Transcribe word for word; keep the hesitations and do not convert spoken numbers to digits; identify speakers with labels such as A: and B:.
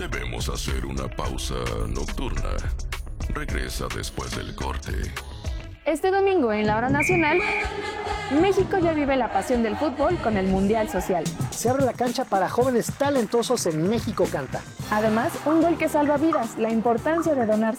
A: Debemos hacer una pausa nocturna. Regresa después del corte.
B: Este domingo en la hora nacional, México ya vive la pasión del fútbol con el Mundial Social.
C: Se abre la cancha para jóvenes talentosos en México Canta.
B: Además, un gol que salva vidas, la importancia de donar